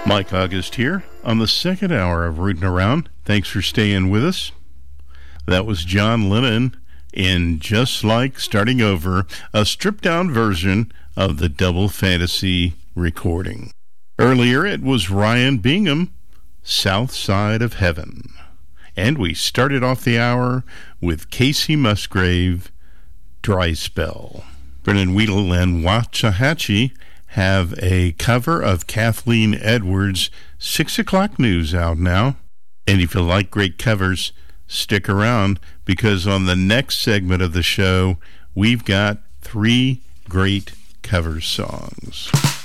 Mike August here on the second hour of Rootin' Around. Thanks for staying with us. That was John Lennon in Just Like Starting Over, a stripped-down version of the Double Fantasy recording. Earlier, it was Ryan Bingham, South Side of Heaven. And we started off the hour with Casey Musgrave, Dry Spell. Brennan Weedle and Waxahachie have a cover of Kathleen Edwards' 6 o'clock news out now. And if you like great covers, stick around, because on the next segment of the show, we've got 3 great cover songs.